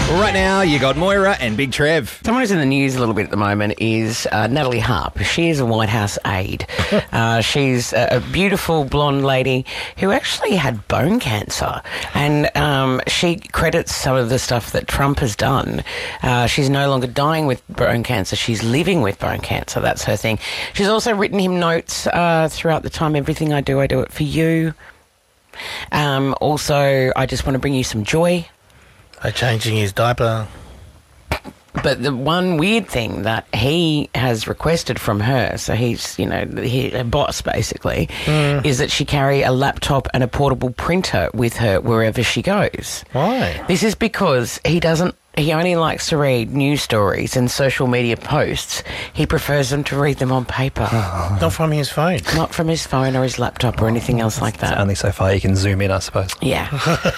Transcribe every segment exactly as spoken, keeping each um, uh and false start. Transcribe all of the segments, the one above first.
Right now, you got Moira and Big Trev. Someone who's in the news a little bit at the moment is uh, Natalie Harp. She is a White House aide. uh, she's a, a beautiful blonde lady who actually had bone cancer. And um, she credits some of the stuff that Trump has done. Uh, she's no longer dying with bone cancer. She's living with bone cancer. That's her thing. She's also written him notes uh, throughout the time. Everything I do, I do it for you. Um, also, I just want to bring you some joy. By changing his diaper. But the one weird thing that he has requested from her, so he's, you know, he, a boss basically, mm. is that she carry a laptop and a portable printer with her wherever she goes. Why? This is because he doesn't, he only likes to read news stories and social media posts. He prefers them to read them on paper. Not from his phone. Not from his phone or his laptop or anything else like that. It's only so far you can zoom in, I suppose. Yeah.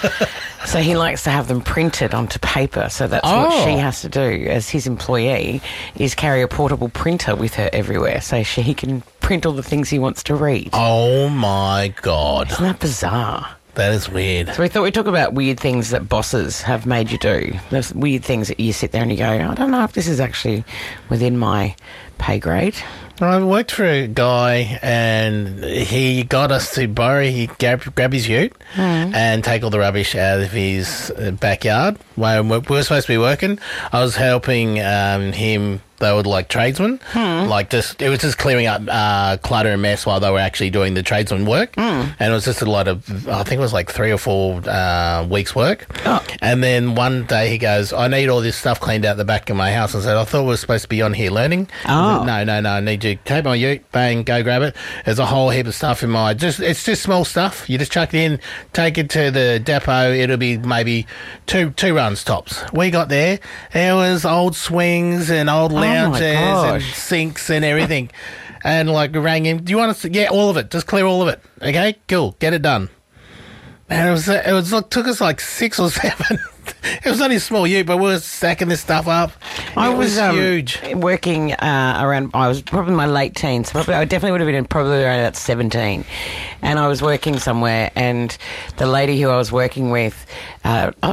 So he likes to have them printed onto paper. So that's oh. what she has to do as his employee, is carry a portable printer with her everywhere so she, he can print all the things he wants to read. Oh, my God. Isn't that bizarre? That is weird. So we thought we'd talk about weird things that bosses have made you do. Those weird things that you sit there and you go, I don't know if this is actually within my pay grade. I worked for a guy and he got us to borrow, he grab, grab his ute mm. and take all the rubbish out of his backyard. When we were supposed to be working, I was helping um, him. They were like tradesmen, mm. like just it was just clearing up uh, clutter and mess while they were actually doing the tradesman work, mm. and it was just a lot of I think it was like three or four uh, weeks' work. Oh. And then one day he goes, "I need all this stuff cleaned out the back of my house." I said, "I thought we were supposed to be on here learning." Oh. Said, no, no, no, I need you take my ute, bang, go grab it. There's a whole heap of stuff in my just it's just small stuff. You just chuck it in, take it to the depot. It'll be maybe two two runs tops. We got there, there was old swings and old. Oh. Lounges Oh and sinks and everything. And like rang him, do you want us to yeah, all of it. Just clear all of it. Okay? Cool. Get it done. And it was it was it took us like six or seven. It was only a small ute, but we were stacking this stuff up. I it was, was um, huge. Working uh, around, I was probably in my late teens. Probably, I definitely would have been in probably around about seventeen. And I was working somewhere, and the lady who I was working with, uh, oh,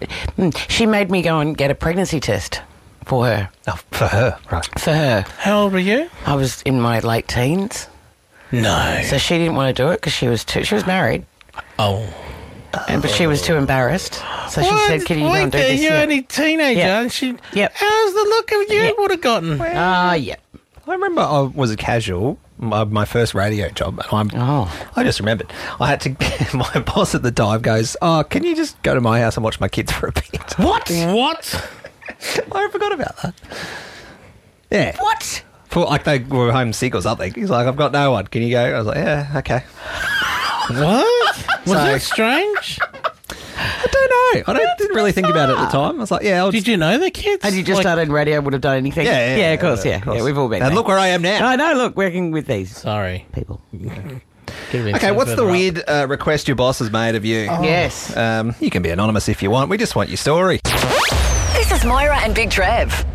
she made me go and get a pregnancy test. For her. Oh, for her, right. For her. How old were you? I was in my late teens. No. So she didn't want to do it because she was too, she was married. Oh. And, but she was too embarrassed. So she what? said, can you Wait go and do there, this? You're yeah. only a teenager. Yep. And she, yep. How's the look of you Yep. would have gotten? Ah, uh, yeah. I remember I was a casual, my, my first radio job, and I'm, oh. I just remembered. I had to, my boss at the time goes, oh, can you just go to my house and watch my kids for a bit? What? What? I forgot about that. Yeah. What? For, like they were homesick or something. He's like, I've got no one. Can you go? I was like, yeah, okay. What? Was So- that strange? I don't know. I don't, didn't really think about it at the time. I was like, yeah, I'll Did just... you know the kids? Had you just Like, started radio, would have done anything? Yeah, yeah, yeah, of course, yeah, yeah. of course. Yeah, we've all been And there. look where I am now. I know, look, working with these Sorry. people. Okay, what's the weird uh, request your boss has made of you? Oh. Yes. Um, you can be anonymous if you want. We just want your story. This is Moira and Big Trev.